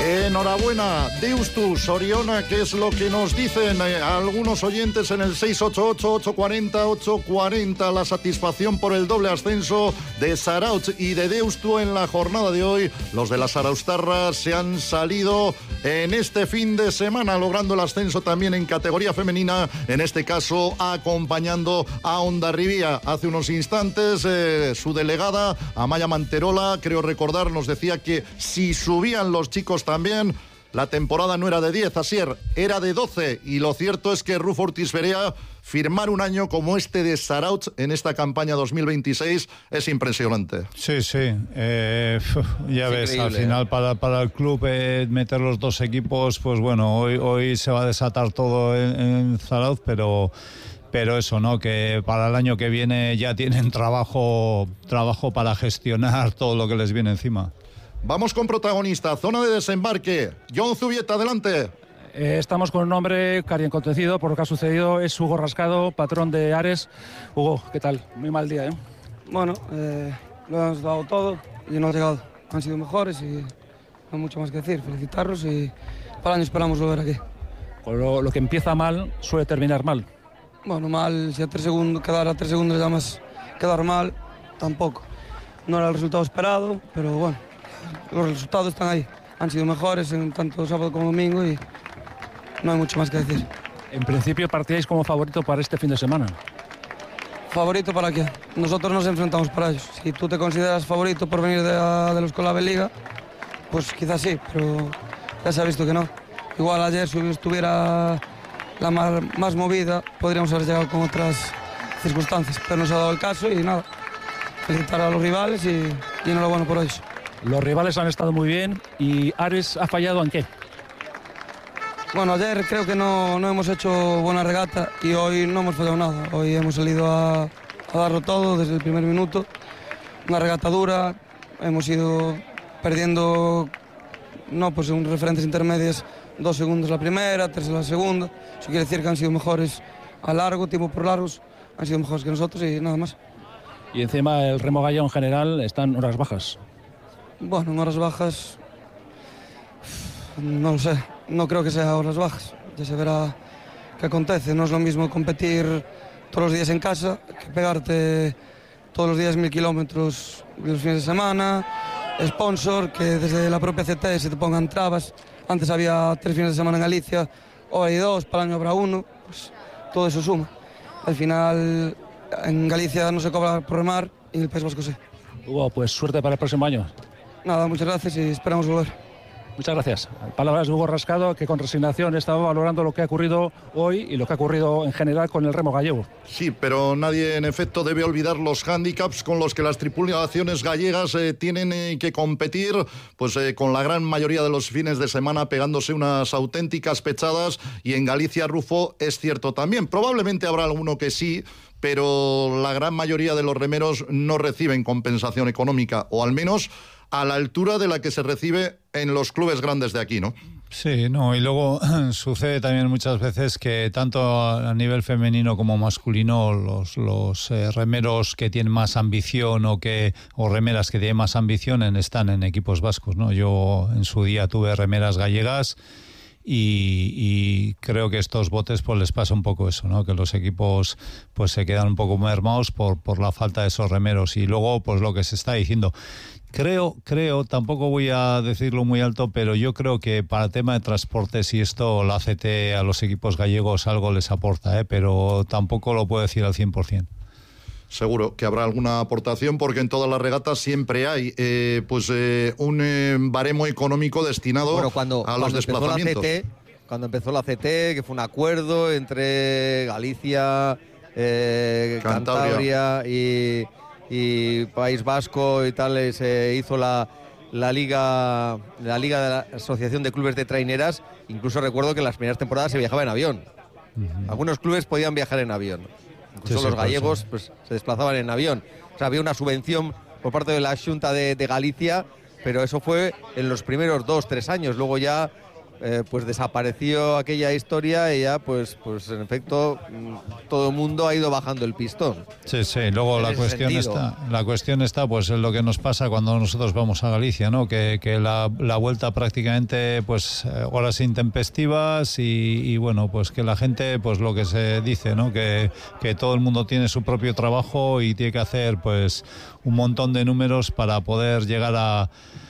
Enhorabuena, Deustu, Soriona, ¿qué es lo que nos dicen algunos oyentes en el 688-840-840? La satisfacción por el doble ascenso de Zarautz y de Deustu en la jornada de hoy. Los de la Zarauztarra se han salido en este fin de semana, logrando el ascenso también en categoría femenina, en este caso acompañando a Hondarribia. Hace unos instantes su delegada, Amaya Manterola, creo recordar, nos decía que si subían los chicos también, la temporada no era de 10, Asier, era de 12, y lo cierto es que Rufo Ortiz Berea, firmar un año como este de Zarautz en esta campaña 2026 es impresionante. Sí, ya ves, increíble, al final para el club meter los dos equipos, pues bueno, hoy se va a desatar todo en Zarautz, pero eso, ¿no? Que para el año que viene ya tienen trabajo para gestionar todo lo que les viene encima. Vamos con protagonista, zona de desembarque. John Zubieta, adelante. Estamos con un hombre cari acontecido por lo que ha sucedido. Es Hugo Rascado, patrón de Ares. Hugo, ¿qué tal? Muy mal día, ¿eh? Bueno, lo hemos dado todo y no ha llegado. Han sido mejores y no hay mucho más que decir. Felicitarlos y para el año esperamos volver aquí. Lo que empieza mal suele terminar mal. Bueno, mal, si a 3 segundos, quedar a 3 segundos ya más quedar mal, tampoco. No era el resultado esperado, pero bueno. Los resultados están ahí, han sido mejores en tanto sábado como domingo y no hay mucho más que decir. En principio partíais como favorito para este fin de semana. ¿Favorito para qué? Nosotros nos enfrentamos para ellos. Si tú te consideras favorito por venir de los Colave Liga, pues quizás sí, pero ya se ha visto que no. Igual ayer si estuviera la más movida podríamos haber llegado con otras circunstancias, pero no se ha dado el caso y nada. Felicitar a los rivales y enhorabuena por ellos. Los rivales han estado muy bien y Ares ha fallado ¿en qué? Bueno, ayer creo que no hemos hecho buena regata y hoy no hemos fallado nada. Hoy hemos salido a darlo todo desde el primer minuto. Una regata dura, hemos ido perdiendo pues en referencias intermedias 2 segundos la primera, 3 la segunda. Eso quiere decir que han sido mejores a largo, tiempo por largos, han sido mejores que nosotros y nada más. Y encima el remo gallego en general está en horas bajas. Bueno, en horas bajas, no lo sé, no creo que sea horas bajas, ya se verá qué acontece. No es lo mismo competir todos los días en casa que pegarte todos los días 1000 kilómetros los fines de semana, sponsor, que desde la propia CT se te pongan trabas. Antes había 3 fines de semana en Galicia, hoy hay 2, para el año habrá 1, pues todo eso suma. Al final en Galicia no se cobra por remar y en el País Vasco sí. Hugo, pues suerte para el próximo año. Nada, muchas gracias y esperamos volver. Muchas gracias. Palabras de Hugo Rascado, que con resignación estaba valorando lo que ha ocurrido hoy y lo que ha ocurrido en general con el remo gallego. Sí, pero nadie en efecto debe olvidar los hándicaps con los que las tripulaciones gallegas tienen que competir, pues con la gran mayoría de los fines de semana pegándose unas auténticas pechadas, y en Galicia, Rufo, es cierto también. Probablemente habrá alguno que sí, pero la gran mayoría de los remeros no reciben compensación económica, o al menos a la altura de la que se recibe en los clubes grandes de aquí, ¿no? Sí, no, y luego sucede también muchas veces que tanto a nivel femenino como masculino los remeros que tienen más ambición o remeras que tienen más ambición están en equipos vascos, ¿no? Yo en su día tuve remeras gallegas y creo que estos botes pues les pasa un poco eso, ¿no? Que los equipos pues se quedan un poco mermados por la falta de esos remeros. Y luego pues lo que se está diciendo, creo, tampoco voy a decirlo muy alto, pero yo creo que para el tema de transportes y esto, la ACT a los equipos gallegos algo les aporta, pero tampoco lo puedo decir al 100%. Seguro que habrá alguna aportación, porque en todas las regatas siempre hay un baremo económico destinado a los desplazamientos. Cuando empezó la CT, que fue un acuerdo entre Galicia, Cantabria y País Vasco y tal, se hizo la liga de la Asociación de Clubes de Traineras. Incluso recuerdo que en las primeras temporadas se viajaba en avión. Algunos clubes podían viajar en avión. Incluso los gallegos pues se desplazaban en avión. O sea, había una subvención por parte de la Xunta de Galicia, pero eso fue en los primeros 2-3 años. Luego ya pues desapareció aquella historia y ya pues en efecto todo el mundo ha ido bajando el pistón. Sí, luego la cuestión está pues en lo que nos pasa cuando nosotros vamos a Galicia, ¿no? Que la vuelta prácticamente pues horas intempestivas y bueno, pues que la gente, pues lo que se dice, ¿no? Que todo el mundo tiene su propio trabajo y tiene que hacer pues un montón de números para poder llegar a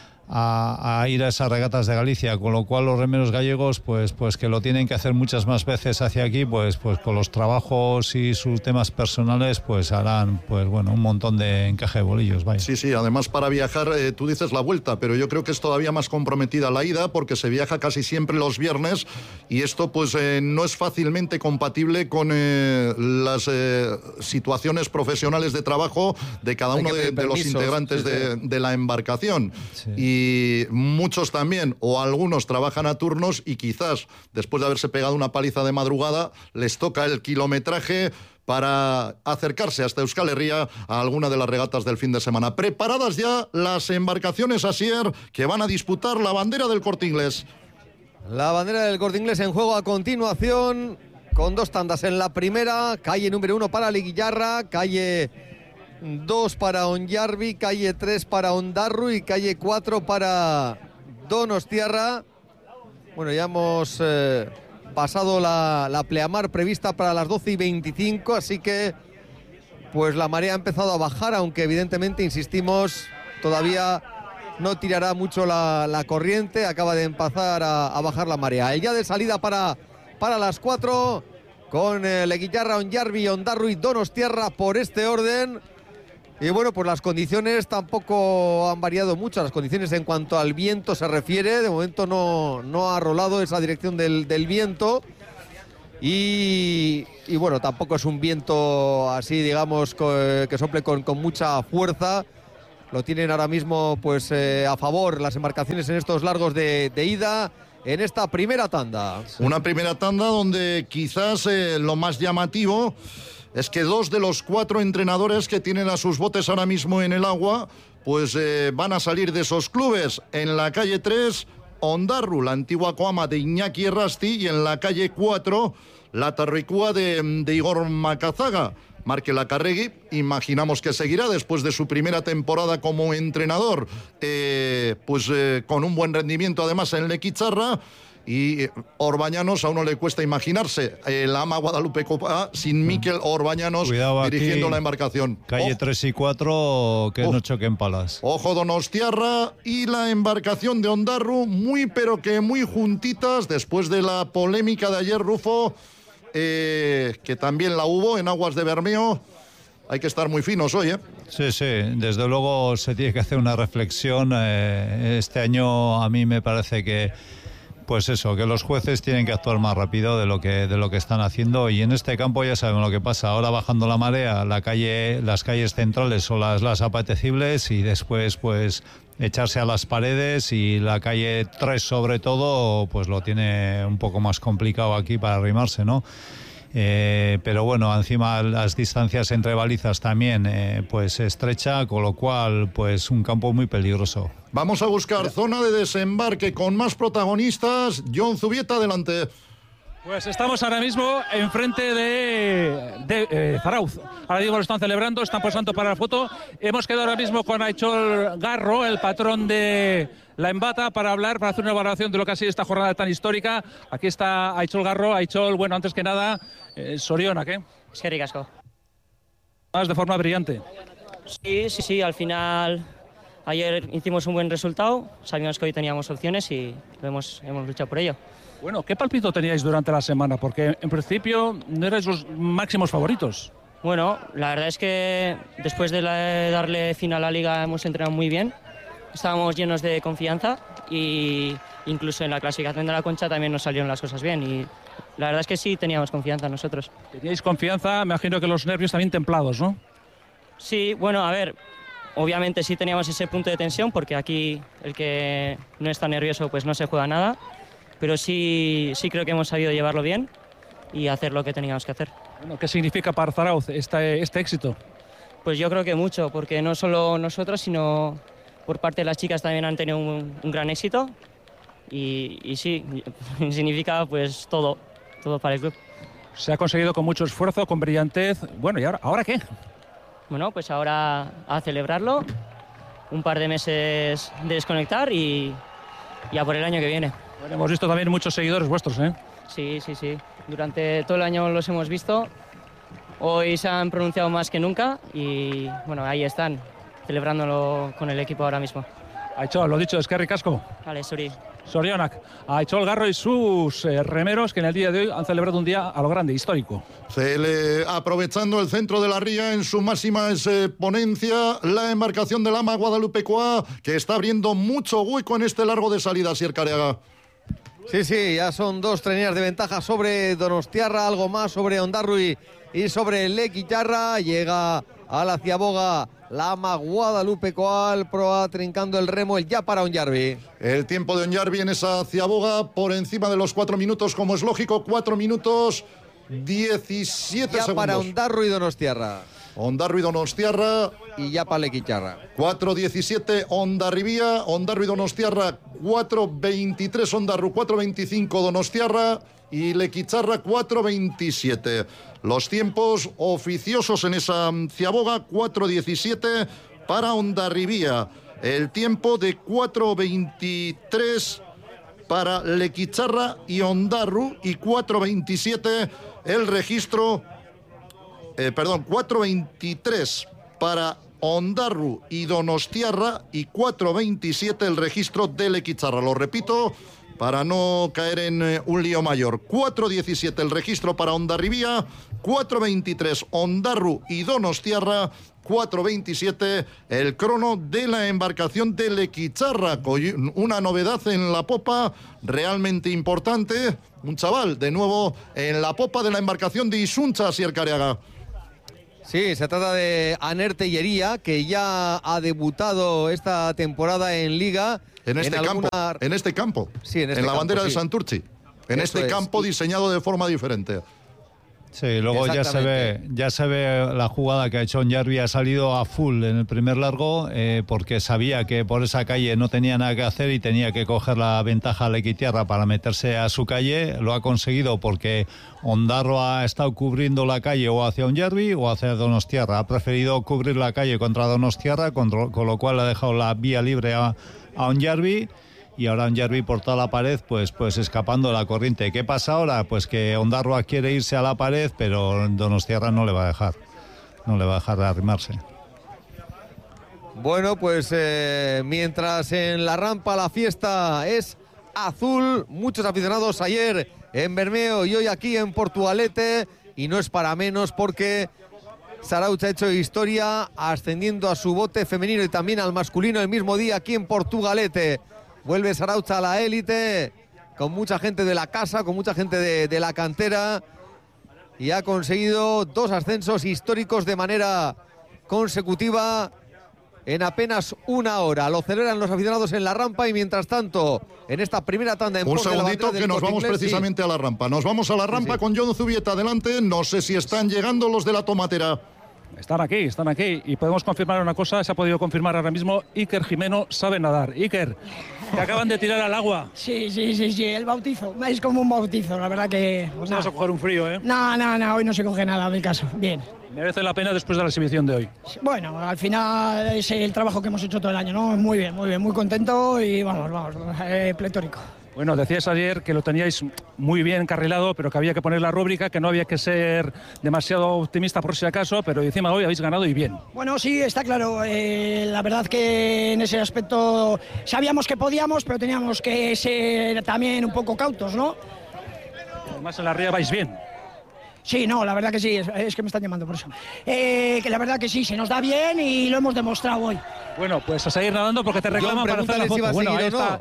ir a esas regatas de Galicia, con lo cual los remeros gallegos pues que lo tienen que hacer muchas más veces hacia aquí, pues con los trabajos y sus temas personales pues harán pues bueno un montón de encaje de bolillos, vaya. Sí, además para viajar, tú dices la vuelta, pero yo creo que es todavía más comprometida la ida porque se viaja casi siempre los viernes y esto pues no es fácilmente compatible con las situaciones profesionales de trabajo de cada uno de los integrantes de la embarcación. Sí. Y muchos también, o algunos trabajan a turnos y quizás después de haberse pegado una paliza de madrugada les toca el kilometraje para acercarse hasta Euskal Herria a alguna de las regatas del fin de semana. Preparadas ya las embarcaciones Asier que van a disputar la bandera del Corte Inglés. La bandera del Corte Inglés en juego a continuación, con 2 tandas en la primera, calle número 1 para Liguillarra, calle 2 para Onyarbi, calle 3 para Ondarru y calle 4 para Donostiarra. Bueno, ya hemos pasado la pleamar prevista para las 12:25, así que pues la marea ha empezado a bajar, aunque evidentemente, insistimos, todavía no tirará mucho la corriente, acaba de empezar a bajar la marea. El ya de salida para las 4, con Leguillarra, Onyarbi, Ondarru y Donostiarra por este orden. Y bueno, pues las condiciones tampoco han variado mucho, las condiciones en cuanto al viento se refiere. De momento no ha rolado esa dirección del viento. Y bueno, tampoco es un viento así, digamos, que sople con mucha fuerza. Lo tienen ahora mismo pues a favor las embarcaciones en estos largos de ida, en esta primera tanda. Una primera tanda donde quizás lo más llamativo es que 2 de los 4 entrenadores que tienen a sus botes ahora mismo en el agua, pues van a salir de esos clubes. En la calle 3, Ondarru, la antigua coama de Iñaki Errasti, y en la calle 4, la Tarricúa de Igor Macazaga. Marque Lacarregui, imaginamos que seguirá después de su primera temporada como entrenador, con un buen rendimiento además en Lequicharra. Y Orbañanos, a uno le cuesta imaginarse el ama Guadalupe Copa sin Mikel Orbañanos dirigiendo la embarcación. Calle 3 y 4, que no choquen palas. Ojo Donostiarra y la embarcación de Ondarru, muy pero que muy juntitas, después de la polémica de ayer, Rufo, que también la hubo en aguas de Bermeo. Hay que estar muy finos hoy, ¿eh? Sí, desde luego se tiene que hacer una reflexión. Este año a mí me parece que pues eso, que los jueces tienen que actuar más rápido de lo que están haciendo, y en este campo ya sabemos lo que pasa. Ahora bajando la marea, las calles centrales son las apetecibles, y después pues echarse a las paredes, y la calle 3 sobre todo pues lo tiene un poco más complicado aquí para arrimarse, ¿no? Pero bueno, encima las distancias entre balizas también pues estrecha, con lo cual pues un campo muy peligroso. Vamos a buscar zona de desembarque con más protagonistas. John Zubieta, adelante. Pues estamos ahora mismo enfrente de Zarauz. Ahora mismo lo están celebrando, están posando para la foto. Hemos quedado ahora mismo con Aichol Garro, el patrón de la Embata, para hacer una evaluación de lo que ha sido esta jornada tan histórica. Aquí está Aichol Garro. Aichol, bueno, antes que nada, Soriona, ¿qué? Es que ricasco. Más de forma brillante. Sí, al final ayer hicimos un buen resultado, sabíamos que hoy teníamos opciones y hemos luchado por ello. Bueno, ¿qué palpito teníais durante la semana? Porque en principio no erais los máximos favoritos. Bueno, la verdad es que después de darle fin a la liga hemos entrenado muy bien. Estábamos llenos de confianza, y incluso en la clasificación de la Concha también nos salieron las cosas bien, y la verdad es que sí teníamos confianza nosotros. Teníais confianza, me imagino que los nervios también templados, ¿no? Sí, bueno, a ver, obviamente sí teníamos ese punto de tensión, porque aquí el que no está nervioso pues no se juega nada, pero sí creo que hemos sabido llevarlo bien y hacer lo que teníamos que hacer. Bueno, ¿qué significa para Zarauz este éxito? Pues yo creo que mucho, porque no solo nosotros, sino por parte de las chicas también han tenido un gran éxito, y sí, significa pues todo para el club. Se ha conseguido con mucho esfuerzo, con brillantez. Bueno, ¿y ahora qué? Bueno, pues ahora a celebrarlo, un par de meses de desconectar y a por el año que viene. Bueno, hemos visto también muchos seguidores vuestros, ¿eh? Sí. Durante todo el año los hemos visto. Hoy se han pronunciado más que nunca y bueno, ahí están, celebrándolo con el equipo ahora mismo. Aichol, lo dicho, eskerrik asko. Vale, Suri. Sorionak, a Aichol Garro y sus remeros que en el día de hoy han celebrado un día a lo grande, histórico. Aprovechando el centro de la ría en su máxima exponencia, la embarcación del AMA Guadalupecoa, que está abriendo mucho hueco en este largo de salida, Sier Careaga. Sí, ya son 2 traineras de ventaja sobre Donostiarra, algo más sobre Ondarrui y sobre Lequicharra. Llega a la ciaboga la AMA Guadalupecoa, proa trincando el remo, el ya para Onyarbi. El tiempo de Onyarbi en esa ciaboga por encima de los 4 minutos, como es lógico, 4 minutos 17 ya segundos. Para Ondarrui y Donostiarra. Ondarrui Donostiarra. Y ya para Lequicharra. 4.17 Ondarribía, Ondarrui Donostiarra 4.23 Ondarru, 4.25 Donostiarra y Lequicharra 4.27. Los tiempos oficiosos en esa ciaboga, 4.17 para Ondarribía. El tiempo de 4.23 para Lequicharra y Ondarru y 4.27 el registro, 4.23 para Ondarru y Donostiarra y 4.27 el registro de Lequicharra. Lo repito para no caer en un lío mayor. 4.17 el registro para Ondarribía, 4.23 Ondarru y Donostiarra, 4.27 el crono de la embarcación de Lequicharra. Una novedad en la popa realmente importante. Un chaval de nuevo en la popa de la embarcación de Isuncha, Sier Careaga. Sí, se trata de Aner Tellería, que ya ha debutado esta temporada en Liga. En este campo. Sí, en la bandera de Santurchi. En este campo diseñado de forma diferente. Sí, luego ya se ve la jugada que ha hecho Onyarbi. Ha salido a full en el primer largo porque sabía que por esa calle no tenía nada que hacer y tenía que coger la ventaja a Lequicharra para meterse a su calle. Lo ha conseguido porque Ondarru ha estado cubriendo la calle o hacia Onyarbi o hacia Donostiarra. Ha preferido cubrir la calle contra Donostiarra, con lo cual ha dejado la vía libre a Onyarbi. Y ahora Onyarbi por toda la pared, pues escapando de la corriente. ¿Qué pasa ahora? Pues que Ondarrua quiere irse a la pared, pero Donostiarra no le va a dejar. No le va a dejar de arrimarse. Bueno, pues mientras en la rampa la fiesta es azul, muchos aficionados ayer en Bermeo y hoy aquí en Portugalete, y no es para menos porque Zarautz ha hecho historia ascendiendo a su bote femenino y también al masculino el mismo día aquí en Portugalete. Vuelve Zarautz a la élite, con mucha gente de la casa, con mucha gente de la cantera, y ha conseguido 2 ascensos históricos de manera consecutiva en apenas 1 hora. Lo celebran los aficionados en la rampa y mientras tanto, en esta primera tanda en un segundito que nos vamos precisamente a la rampa. Nos vamos a la rampa con John Zubieta adelante. No sé si están llegando los de la tomatera. Están aquí y podemos confirmar una cosa, se ha podido confirmar ahora mismo. Iker Jimeno sabe nadar. Iker, te acaban de tirar al agua. Sí, el bautizo, es como un bautizo, la verdad que... No vas a coger un frío, ¿eh? No, hoy no se coge nada del caso, bien. Merece la pena después de la exhibición de hoy. Bueno, al final es el trabajo que hemos hecho todo el año, ¿no? Muy bien, muy contento y vamos, pletórico. Bueno, decías ayer que lo teníais muy bien encarrilado, pero que había que poner la rúbrica, que no había que ser demasiado optimista por si acaso, pero encima hoy habéis ganado y bien. Bueno, sí, está claro. La verdad que en ese aspecto sabíamos que podíamos, pero teníamos que ser también un poco cautos, ¿no? Además en la ría vais bien. Sí, no, la verdad que sí, es que me están llamando por eso. Que la verdad que sí, se nos da bien y lo hemos demostrado hoy. Bueno, pues a seguir nadando porque te reclaman para hacer la foto. Si bueno, ahí está.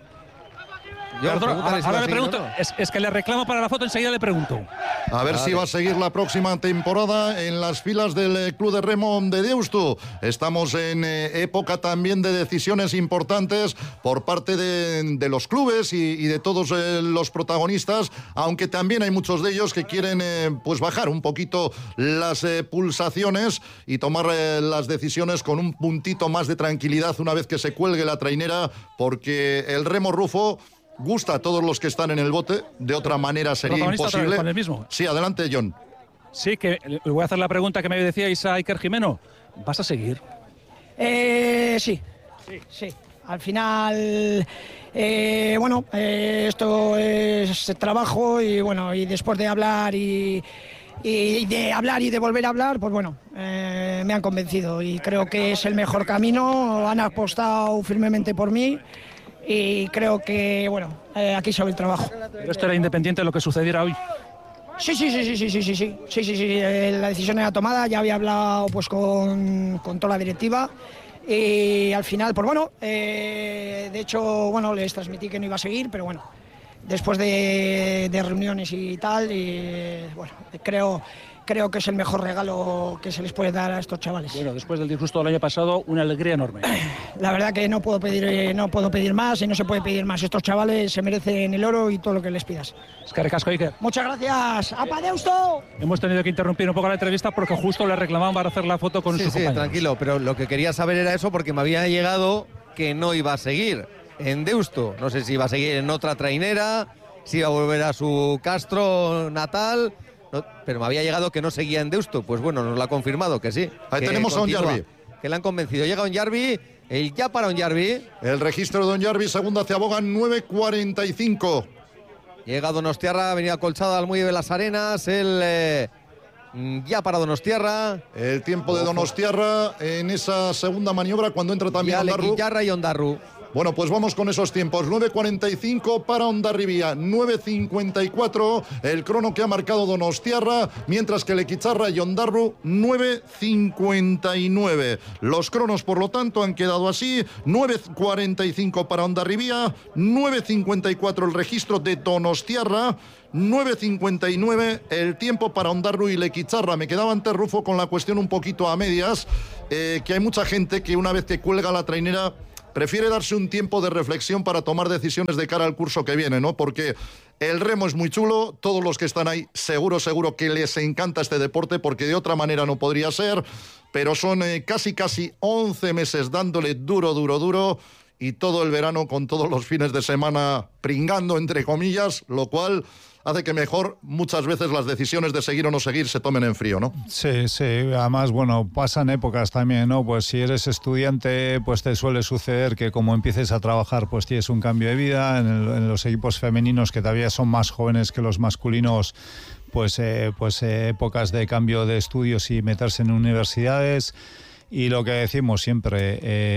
Ahora le pregunto, no. es que le reclamo para la foto, enseguida le pregunto. A ver si va a seguir la próxima temporada en las filas del Club de Remo de Deusto. Estamos en época también de decisiones importantes por parte de los clubes y de todos los protagonistas, aunque también hay muchos de ellos que quieren pues bajar un poquito las pulsaciones y tomar las decisiones con un puntito más de tranquilidad una vez que se cuelgue la trainera, porque el remo rufo gusta a todos los que están en el bote, de otra manera sería imposible. Con el mismo. Sí, adelante, John. Sí, que le voy a hacer la pregunta que me decíais a Iker Jimeno. ¿Vas a seguir? Sí. Al final, esto es trabajo y bueno, y después de hablar y de volver a hablar, pues bueno, me han convencido y creo que es el mejor camino. Han apostado firmemente por mí y creo que, aquí se ve el trabajo. Pero esto era independiente de lo que sucediera hoy. Sí. La decisión era tomada, ya había hablado pues con toda la directiva. Y al final, pues de hecho, les transmití que no iba a seguir, pero bueno, después de reuniones y tal, creo que es el mejor regalo que se les puede dar a estos chavales. Bueno, después del disgusto del año pasado, una alegría enorme. La verdad que no puedo pedir más y no se puede pedir más. Estos chavales se merecen el oro y todo lo que les pidas. Eskerrik asko, Iker. Muchas gracias. ¡Apa Deusto! Hemos tenido que interrumpir un poco la entrevista porque justo le reclamaban para hacer la foto con su compañero. Sí, tranquilo, pero lo que quería saber era eso porque me había llegado que no iba a seguir en Deusto. No sé si iba a seguir en otra trainera, si iba a volver a su Castro natal... No, pero me había llegado que no seguía en Deusto. Pues bueno, nos lo ha confirmado que sí. Ahí tenemos a Onyarbi. Que le han convencido. Llega Onyarbi, el ya para Onyarbi. El registro de Onyarbi, segunda Ciaboga, 9.45. Llega Donostiarra, venía colchado al muelle de las Arenas. El ya para Donostiarra. El tiempo de Donostiarra en esa segunda maniobra cuando entra también Ondarru. Lequillarra y Ondarru. Bueno, pues vamos con esos tiempos. 9.45 para Hondarribia, 9.54 el crono que ha marcado Donostiarra, mientras que Lequicharra y Ondarru 9.59. Los cronos, por lo tanto, han quedado así: 9.45 para Hondarribia, 9.54 el registro de Donostiarra, 9.59 el tiempo para Ondarru y Lequicharra. Me quedaba antes, Rufo, con la cuestión un poquito a medias, que hay mucha gente que una vez que cuelga la trainera prefiere darse un tiempo de reflexión para tomar decisiones de cara al curso que viene, ¿no? Porque el remo es muy chulo, todos los que están ahí seguro que les encanta este deporte, porque de otra manera no podría ser, pero son casi 11 meses dándole duro, y todo el verano con todos los fines de semana pringando, entre comillas, lo cual hace que mejor muchas veces las decisiones de seguir o no seguir se tomen en frío, ¿no? Sí, además, pasan épocas también, ¿no? Pues si eres estudiante, pues te suele suceder que como empieces a trabajar, pues tienes un cambio de vida. En los equipos femeninos, que todavía son más jóvenes que los masculinos, pues épocas de cambio de estudios y meterse en universidades. Y lo que decimos siempre,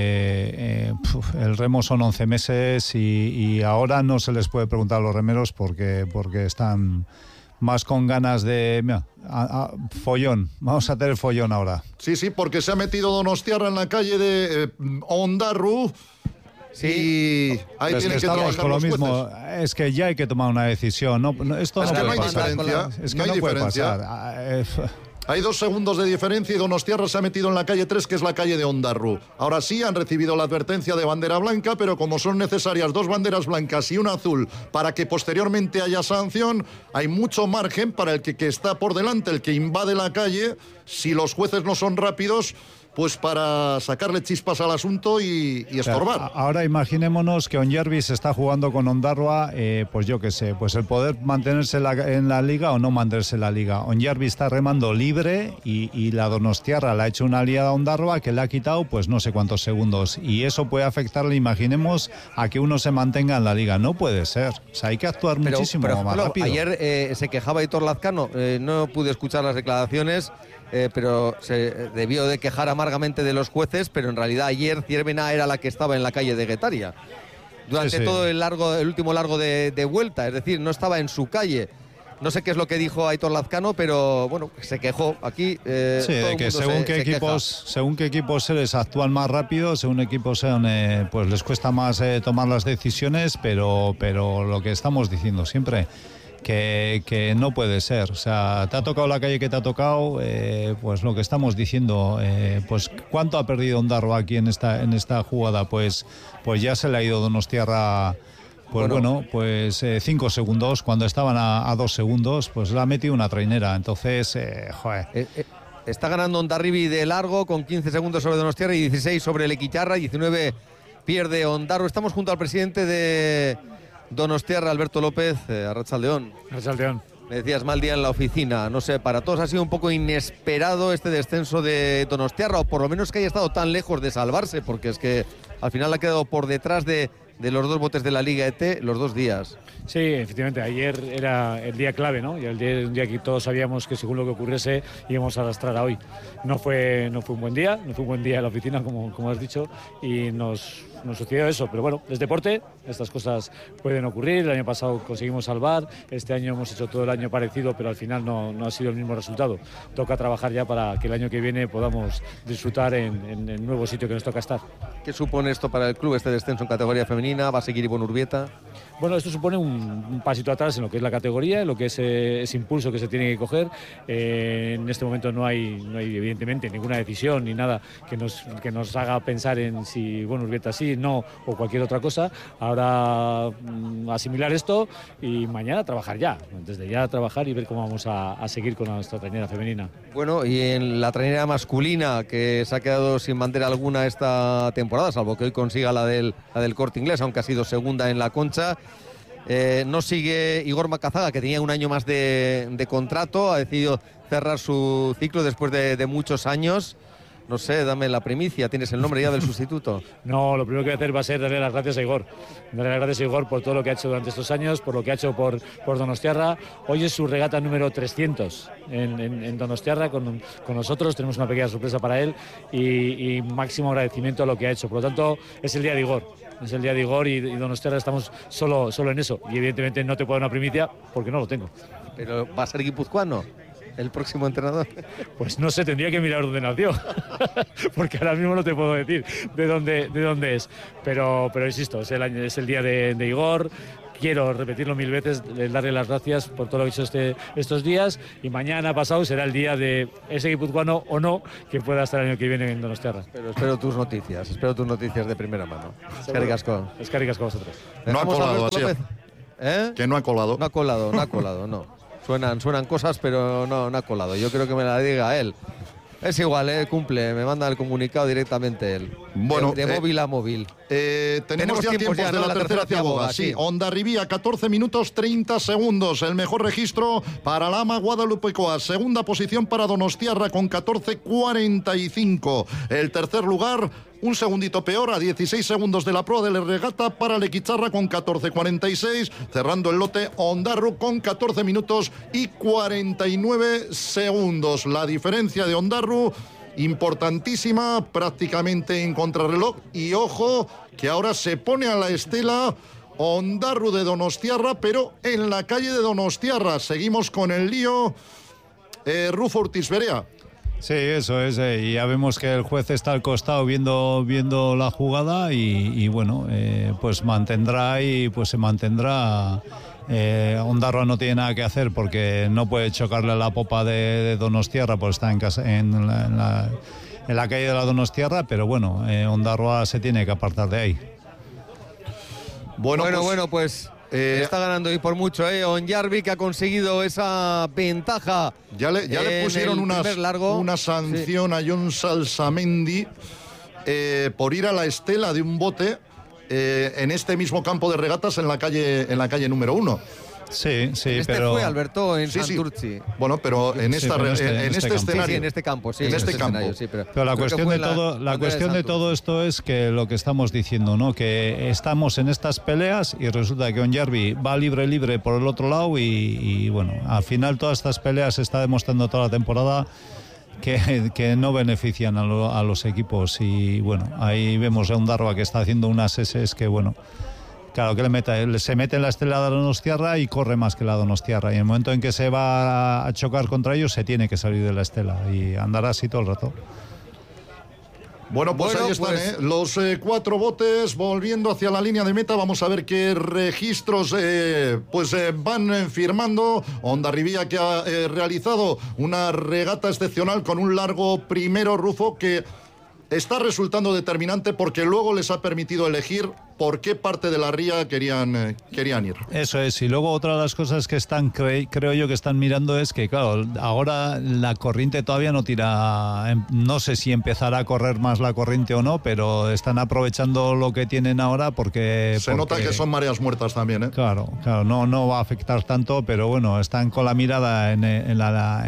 el remo son 11 meses y ahora no se les puede preguntar a los remeros porque están más con ganas de... follón, vamos a tener follón ahora. Sí, porque se ha metido Donostiarra en la calle de Ondarru. Sí, ahí tiene que trabajar con lo mismo. Jueces. Es que ya hay que tomar una decisión. Esto no puede pasar. Es que no puede pasar. Hay 2 segundos de diferencia y Donostiarra se ha metido en la calle 3, que es la calle de Ondarru. Ahora sí han recibido la advertencia de bandera blanca, pero como son necesarias 2 banderas blancas y una azul para que posteriormente haya sanción, hay mucho margen para el que está por delante, el que invade la calle, si los jueces no son rápidos, pues para sacarle chispas al asunto y estorbar. Ahora imaginémonos que Onyarbi se está jugando con Ondarrua, pues yo qué sé, pues el poder mantenerse en la liga o no mantenerse en la liga. Onyarbi está remando libre y la Donostiarra le ha hecho una liada a Ondarrua que le ha quitado pues no sé cuántos segundos, y eso puede afectarle, imaginemos, a que uno se mantenga en la liga. No puede ser, o sea, hay que actuar muchísimo más rápido. Ayer se quejaba Aitor Lazcano, no pude escuchar las declaraciones, pero se debió de quejar amargamente de los jueces, pero en realidad ayer Ciervena era la que estaba en la calle de Guetaria durante todo el último largo de vuelta, es decir, no estaba en su calle. No sé qué es lo que dijo Aitor Lazcano, pero bueno, se quejó aquí. De que según qué equipos seres actúan más rápido, según equipos sean, pues les cuesta más tomar las decisiones, pero lo que estamos diciendo siempre, que no puede ser. O sea, te ha tocado la calle que te ha tocado, pues lo que estamos diciendo, pues ¿cuánto ha perdido Ondarro aquí en esta jugada? Pues ya se le ha ido Donostiarra, pues pues 5 segundos, cuando estaban a 2 segundos, pues le ha metido una trainera. Entonces, está ganando Hondarribia de largo con 15 segundos sobre Donostiarra y 16 sobre Lequicharra, 19 pierde Ondarru. Estamos junto al presidente de donostiarra, Alberto López, Arratsaldeón. Arratsaldeón. Me decías, mal día en la oficina. No sé, para todos ha sido un poco inesperado este descenso de donostiarra, o por lo menos que haya estado tan lejos de salvarse, porque es que al final ha quedado por detrás de los 2 botes de la Liga ET los 2 días. Sí, efectivamente, ayer era el día clave, ¿no? Y un día que todos sabíamos que según lo que ocurriese íbamos a arrastrar a hoy. No fue un buen día, no fue un buen día en la oficina, como has dicho, y nos sucedió eso. Pero bueno, es deporte, estas cosas pueden ocurrir. El año pasado conseguimos salvar, este año hemos hecho todo el año parecido, pero al final no ha sido el mismo resultado. Toca trabajar ya para que el año que viene podamos disfrutar en el nuevo sitio que nos toca estar. ¿Qué supone esto para el club, este descenso en categoría femenina? ¿Va a seguir Ivonne Urbieta? Bueno, esto supone un pasito atrás en lo que es la categoría, en lo que es ese impulso que se tiene que coger. En este momento no hay evidentemente ninguna decisión ni nada que nos haga pensar en si Urbieta sí, no o cualquier otra cosa. Ahora asimilar esto y mañana trabajar ya, desde ya trabajar y ver cómo vamos a seguir con nuestra trainera femenina. Bueno, y en la trainera masculina, que se ha quedado sin bandera alguna esta temporada, salvo que hoy consiga la del Corte Inglés, aunque ha sido segunda en la Concha. No sigue Igor Macazaga, que tenía un año más de contrato, ha decidido cerrar su ciclo después de muchos años. No sé, dame la primicia, ¿tienes el nombre ya del sustituto? No, lo primero que voy a hacer va a ser darle las gracias a Igor. Darle las gracias a Igor por todo lo que ha hecho durante estos años, por lo que ha hecho por Donostiarra. Hoy es su regata número 300 en Donostiarra con nosotros. Tenemos una pequeña sorpresa para él y máximo agradecimiento a lo que ha hecho. Por lo tanto, es el día de Igor. Es el día de Igor y Donostiarra estamos solo en eso. Y evidentemente no te puedo dar una primicia porque no lo tengo. ¿Pero va a ser guipuzcoano el próximo entrenador? Pues no sé, tendría que mirar dónde nació, porque ahora mismo no te puedo decir de dónde es. Pero insisto, es el día de Igor. Quiero repetirlo 1000 veces, darle las gracias por todo lo que he hecho estos días, y mañana pasado será el día de ese guipuzcoano o no que pueda estar el año que viene en Donostiarra. Pero espero tus noticias de primera mano. Eskerrik asko. Eskerrik asko a vosotros. No ha colado, así. Que no ha colado. No ha colado, no. Suenan cosas, pero no ha colado. Yo creo que me la diga él. Es igual, cumple, me manda el comunicado directamente él. Bueno, de móvil a móvil. Tenemos ya tiempos de la tercera ciaboga. Sí, Hondarribía, 14 minutos 30 segundos. El mejor registro para la AMA Guadalupecoa. Segunda posición para Donostiarra con 14.45. El tercer lugar, un segundito peor, a 16 segundos de la proa de la regata para Lequicharra con 14.46. Cerrando el lote, Ondarru con 14 minutos y 49 segundos. La diferencia de Ondarru importantísima, prácticamente en contrarreloj. Y ojo, que ahora se pone a la estela Ondarru de Donostiarra, pero en la calle de Donostiarra. Seguimos con el lío. Rufo Ortiz Berea. Sí, eso es, y ya vemos que el juez está al costado viendo la jugada y bueno, pues mantendrá y pues se mantendrá. Ondarroa no tiene nada que hacer porque no puede chocarle a la popa de Donostiarra, pues está en la calle de la Donostiarra, pero bueno, Ondarroa se tiene que apartar de ahí. Bueno, pues está ganando y por mucho, Onyarbi, que ha conseguido esa ventaja. Ya le pusieron una sanción a Jon Salsamendi por ir a la estela de un bote en este mismo campo de regatas en la calle número 1. Sí, pero fue Alberto en Santurci. Sí. Bueno, pero en este escenario, sí, en este campo, sí. En este campo. Sí, pero la cuestión de todo esto es que lo que estamos diciendo, ¿no? Que estamos en estas peleas y resulta que Onyarbi va libre por el otro lado y bueno, al final todas estas peleas se está demostrando toda la temporada que no benefician a los equipos y bueno, ahí vemos a Ondarroa que está haciendo unas S que bueno, claro que se mete en la estela de la Donostiarra y corre más que la Donostiarra, y en el momento en que se va a chocar contra ellos se tiene que salir de la estela y andará así todo el rato. Bueno, pues ahí están, los 4 botes volviendo hacia la línea de meta. Vamos a ver qué registros van firmando. Hondarribía, que ha realizado una regata excepcional con un largo primero, Rufo, que está resultando determinante porque luego les ha permitido elegir por qué parte de la ría querían ir. Eso es, y luego otra de las cosas que están, creo yo que están mirando es que, claro, ahora la corriente todavía no tira, no sé si empezará a correr más la corriente o no, pero están aprovechando lo que tienen ahora porque... Se nota que son mareas muertas también, ¿eh? Claro, no va a afectar tanto, pero bueno, están con la mirada en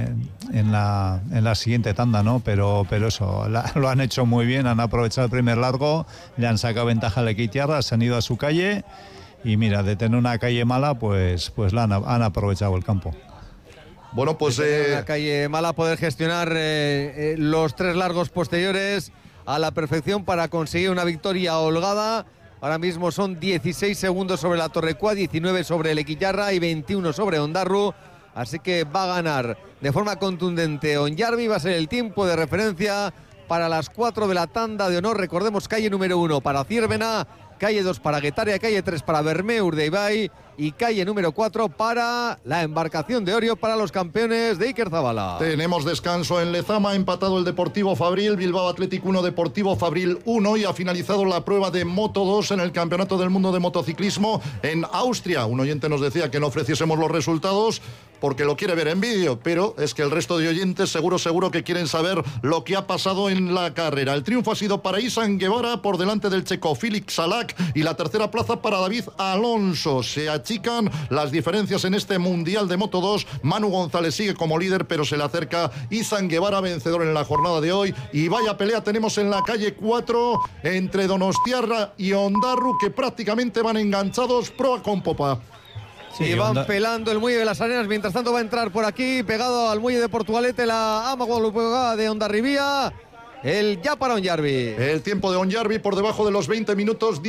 la siguiente tanda, ¿no? Pero eso, lo han hecho muy bien, han aprovechado el primer largo, le han sacado ventaja a Lequitiarra, se han ido a su calle y mira, de tener una calle mala, pues la han aprovechado el campo. Bueno, pues una calle mala, poder gestionar los 3 largos posteriores a la perfección para conseguir una victoria holgada. Ahora mismo son 16 segundos sobre la Torrecua, 19 sobre Lequitiarra y 21 sobre Ondarru. Así que va a ganar de forma contundente Onyarbi, va a ser el tiempo de referencia para las 4 de la tanda de honor. Recordemos, calle número 1 para Ciervena, calle 2 para Guetaria, calle 3 para Bermeur de Ibai y calle número 4 para la embarcación de Orio para los campeones de Iker Zabala. Tenemos descanso en Lezama, ha empatado el Deportivo Fabril, Bilbao Athletic 1, Deportivo Fabril 1 y ha finalizado la prueba de Moto 2 en el Campeonato del Mundo de Motociclismo en Austria. Un oyente nos decía que no ofreciésemos los resultados porque lo quiere ver en vídeo, pero es que el resto de oyentes seguro que quieren saber lo que ha pasado en la carrera. El triunfo ha sido para Isan Guevara por delante del checo Felix Salak y la tercera plaza para David Alonso. Se achican las diferencias en este Mundial de Moto 2. Manu González sigue como líder, pero se le acerca Isan Guevara, vencedor en la jornada de hoy. Y vaya pelea tenemos en la calle 4 entre Donostiarra y Ondarru, que prácticamente van enganchados proa con popa. Sí, y van pelando el muelle de las Arenas. Mientras tanto va a entrar por aquí, pegado al muelle de Portugalete, la Ama Guadalupe de Hondarribía. El ya para Onyarbi. El tiempo de Onyarbi por debajo de los 20 minutos,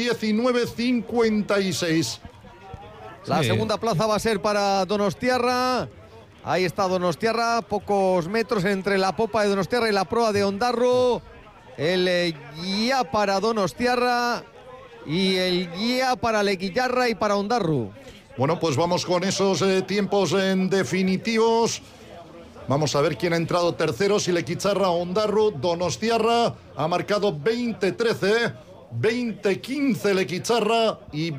19:56. La segunda plaza va a ser para Donostiarra. Ahí está Donostiarra, pocos metros entre la popa de Donostiarra y la proa de Ondarru. El ya para Donostiarra y el ya para Lequitiarra y para Ondarru. Bueno, pues vamos con esos tiempos en definitivos. Vamos a ver quién ha entrado tercero, si Lequitiarra o Ondarru. Donostiarra ha marcado 20:13, 20:15 Lequitiarra y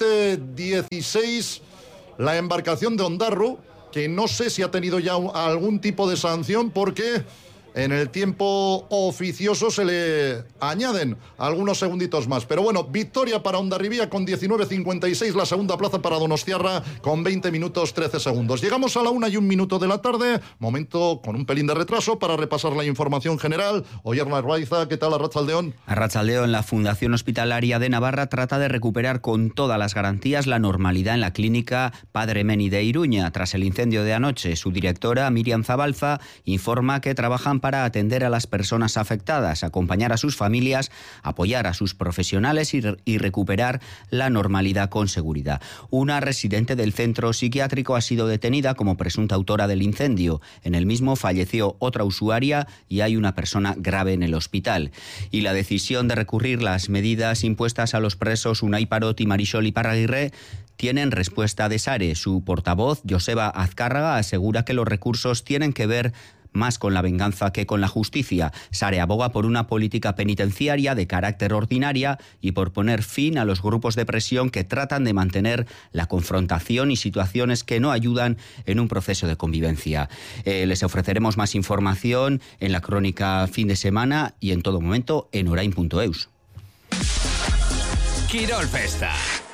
20:16 la embarcación de Ondarru, que no sé si ha tenido ya algún tipo de sanción porque en el tiempo oficioso se le añaden algunos segunditos más. Pero bueno, victoria para Hondarribía con 19:56, la segunda plaza para Donostiarra con 20 minutos 13 segundos. Llegamos a la 1:01 de la tarde, momento con un pelín de retraso para repasar la información general. Oyer Narváez, ¿qué tal, Arratsaldeón? Arratsaldeón, la Fundación Hospitalaria de Navarra trata de recuperar con todas las garantías la normalidad en la clínica Padre Meni de Iruña. Tras el incendio de anoche, su directora, Miriam Zabalza, informa que trabajan para atender a las personas afectadas, acompañar a sus familias, apoyar a sus profesionales y recuperar la normalidad con seguridad. Una residente del centro psiquiátrico ha sido detenida como presunta autora del incendio. En el mismo falleció otra usuaria y hay una persona grave en el hospital. Y la decisión de recurrir las medidas impuestas a los presos Unai Parot y Marisol Iparraguirre tienen respuesta de Sare. Su portavoz, Joseba Azcárraga, asegura que los recursos tienen que ver más con la venganza que con la justicia. Sare aboga por una política penitenciaria de carácter ordinaria y por poner fin a los grupos de presión que tratan de mantener la confrontación y situaciones que no ayudan en un proceso de convivencia. Les ofreceremos más información en la crónica fin de semana y en todo momento en orain.eus. Quirol Festa.